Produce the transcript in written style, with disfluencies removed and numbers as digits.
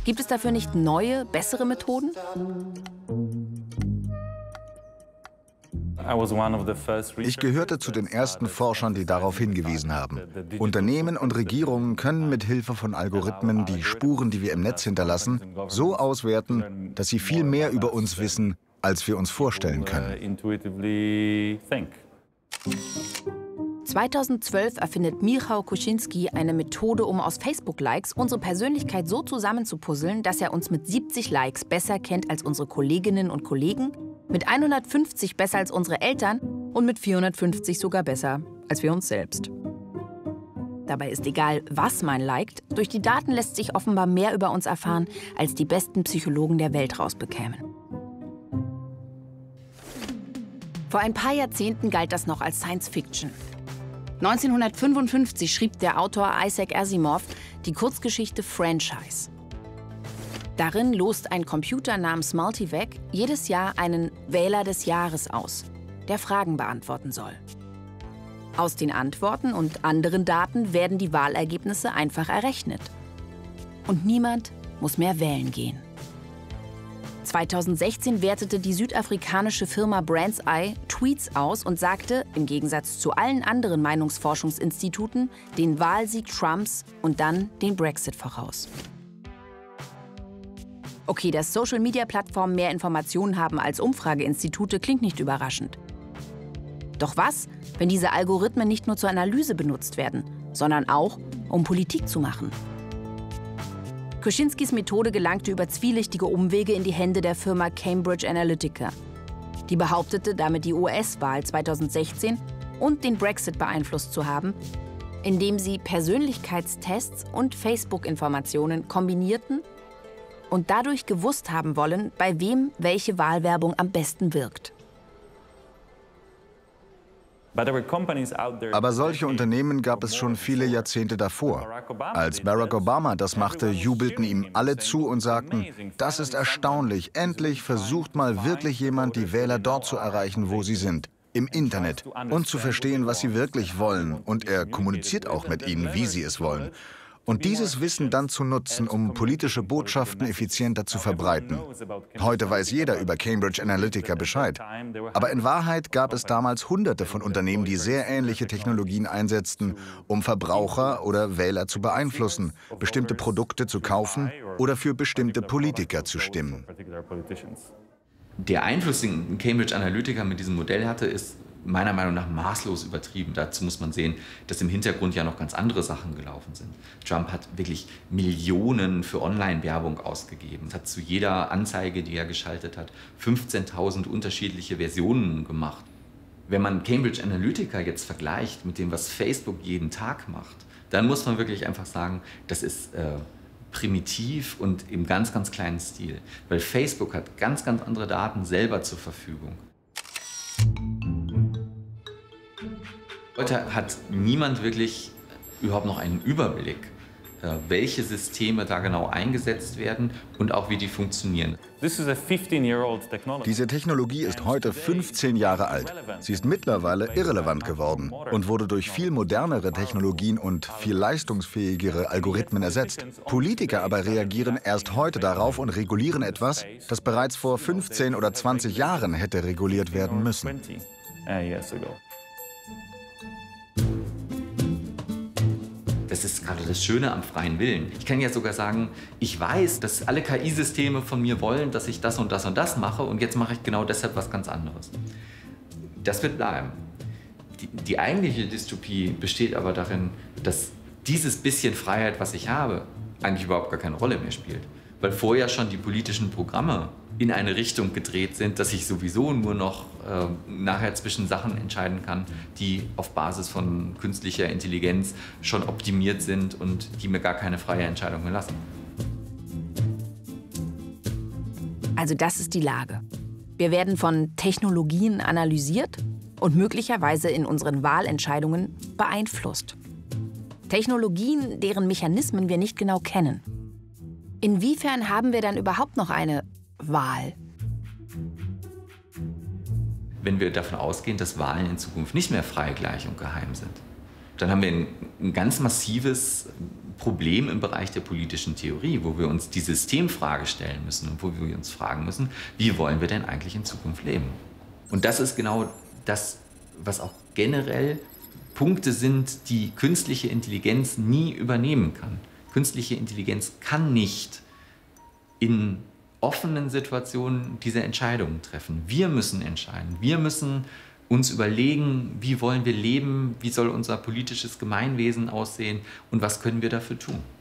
Gibt es dafür nicht neue, bessere Methoden? Ich gehörte zu den ersten Forschern, die darauf hingewiesen haben. Unternehmen und Regierungen können mit Hilfe von Algorithmen die Spuren, die wir im Netz hinterlassen, so auswerten, dass sie viel mehr über uns wissen, als wir uns vorstellen können. 2012 erfindet Michał Kuczynski eine Methode, um aus Facebook-Likes unsere Persönlichkeit so zusammenzupuzzeln, dass er uns mit 70 Likes besser kennt als unsere Kolleginnen und Kollegen, mit 150 besser als unsere Eltern und mit 450 sogar besser als wir uns selbst. Dabei ist egal, was man liked, durch die Daten lässt sich offenbar mehr über uns erfahren, als die besten Psychologen der Welt rausbekämen. Vor ein paar Jahrzehnten galt das noch als Science Fiction. 1955 schrieb der Autor Isaac Asimov die Kurzgeschichte Franchise. Darin lost ein Computer namens Multivac jedes Jahr einen Wähler des Jahres aus, der Fragen beantworten soll. Aus den Antworten und anderen Daten werden die Wahlergebnisse einfach errechnet. Und niemand muss mehr wählen gehen. 2016 wertete die südafrikanische Firma Brands Eye Tweets aus und sagte, im Gegensatz zu allen anderen Meinungsforschungsinstituten, den Wahlsieg Trumps und dann den Brexit voraus. Okay, dass Social-Media-Plattformen mehr Informationen haben als Umfrageinstitute, klingt nicht überraschend. Doch was, wenn diese Algorithmen nicht nur zur Analyse benutzt werden, sondern auch, um Politik zu machen? Kuczynskis Methode gelangte über zwielichtige Umwege in die Hände der Firma Cambridge Analytica. Die behauptete, damit die US-Wahl 2016 und den Brexit beeinflusst zu haben, indem sie Persönlichkeitstests und Facebook-Informationen kombinierten und dadurch gewusst haben wollen, bei wem welche Wahlwerbung am besten wirkt. Aber solche Unternehmen gab es schon viele Jahrzehnte davor. Als Barack Obama das machte, jubelten ihm alle zu und sagten, das ist erstaunlich, endlich versucht mal wirklich jemand, die Wähler dort zu erreichen, wo sie sind, im Internet, und zu verstehen, was sie wirklich wollen. Und er kommuniziert auch mit ihnen, wie sie es wollen. Und dieses Wissen dann zu nutzen, um politische Botschaften effizienter zu verbreiten. Heute weiß jeder über Cambridge Analytica Bescheid. Aber in Wahrheit gab es damals Hunderte von Unternehmen, die sehr ähnliche Technologien einsetzten, um Verbraucher oder Wähler zu beeinflussen, bestimmte Produkte zu kaufen oder für bestimmte Politiker zu stimmen. Der Einfluss, den Cambridge Analytica mit diesem Modell hatte, ist meiner Meinung nach maßlos übertrieben. Dazu muss man sehen, dass im Hintergrund ja noch ganz andere Sachen gelaufen sind. Trump hat wirklich Millionen für Online-Werbung ausgegeben. Hat zu jeder Anzeige, die er geschaltet hat, 15.000 unterschiedliche Versionen gemacht. Wenn man Cambridge Analytica jetzt vergleicht mit dem, was Facebook jeden Tag macht, dann muss man wirklich einfach sagen, das ist primitiv und im ganz, ganz kleinen Stil. Weil Facebook hat ganz, ganz andere Daten selber zur Verfügung. Heute hat niemand wirklich überhaupt noch einen Überblick, welche Systeme da genau eingesetzt werden und auch wie die funktionieren. Diese Technologie ist heute 15 Jahre alt. Sie ist mittlerweile irrelevant geworden und wurde durch viel modernere Technologien und viel leistungsfähigere Algorithmen ersetzt. Politiker aber reagieren erst heute darauf und regulieren etwas, das bereits vor 15 oder 20 Jahren hätte reguliert werden müssen. Das ist gerade das Schöne am freien Willen. Ich kann ja sogar sagen, ich weiß, dass alle KI-Systeme von mir wollen, dass ich das und das und das mache und jetzt mache ich genau deshalb was ganz anderes. Das wird bleiben. Die eigentliche Dystopie besteht aber darin, dass dieses bisschen Freiheit, was ich habe, eigentlich überhaupt gar keine Rolle mehr spielt. Weil vorher schon die politischen Programme in eine Richtung gedreht sind, dass ich sowieso nur noch nachher zwischen Sachen entscheiden kann, die auf Basis von künstlicher Intelligenz schon optimiert sind und die mir gar keine freie Entscheidung mehr lassen. Also das ist die Lage. Wir werden von Technologien analysiert und möglicherweise in unseren Wahlentscheidungen beeinflusst. Technologien, deren Mechanismen wir nicht genau kennen. Inwiefern haben wir dann überhaupt noch eine Wahl? Wenn wir davon ausgehen, dass Wahlen in Zukunft nicht mehr frei, gleich und geheim sind, dann haben wir ein ganz massives Problem im Bereich der politischen Theorie, wo wir uns die Systemfrage stellen müssen und wo wir uns fragen müssen, wie wollen wir denn eigentlich in Zukunft leben? Und das ist genau das, was auch generell Punkte sind, die künstliche Intelligenz nie übernehmen kann. Künstliche Intelligenz kann nicht in offenen Situationen diese Entscheidungen treffen. Wir müssen entscheiden. Wir müssen uns überlegen, wie wollen wir leben, wie soll unser politisches Gemeinwesen aussehen und was können wir dafür tun.